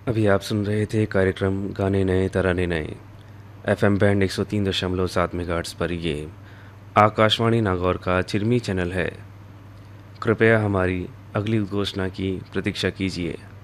अभी आप सुन रहे थे कार्यक्रम गाने नए तराने नए। एफएम बैंड 103.7 मेगाहर्ट्ज़ पर ये आकाशवाणी नागौर का चिरमी चैनल है। कृपया हमारी अगली घोषणा की प्रतीक्षा कीजिए।